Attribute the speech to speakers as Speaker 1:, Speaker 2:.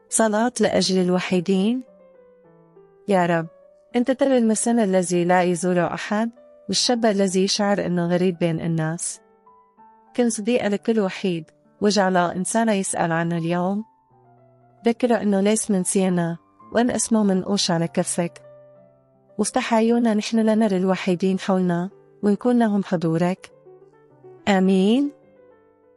Speaker 1: صلاة لأجل الوحيدين. يا رب، أنت ترى المسن الذي لا يزوره أحد، والشاب الذي يشعر أنه غريب بين الناس. كن صديق لكل وحيد، واجعل إنسان يسأل عنه اليوم. ذكره أنه ليس منسينا، وأن اسمه منقوش على كفك. وافتح عيونا نحن لنرى الوحيدين حولنا، ونكون لهم حضورك. آمين.